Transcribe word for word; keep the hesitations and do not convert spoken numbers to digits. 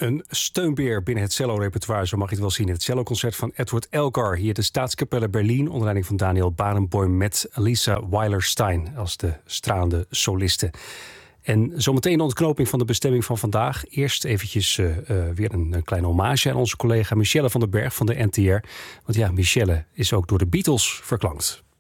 Een steunbeer binnen het cello-repertoire, zo mag je het wel zien. Het celloconcert van Edward Elgar, hier de Staatskapelle Berlin, onder leiding van Daniel Barenboim met Lisa Weiler-Stein als de stralende soliste. En zometeen de ontknoping van de bestemming van vandaag. Eerst eventjes uh, uh, weer een, een kleine hommage aan onze collega Michelle van den Berg van de N T R. Want ja, Michelle is ook door de Beatles verklankt.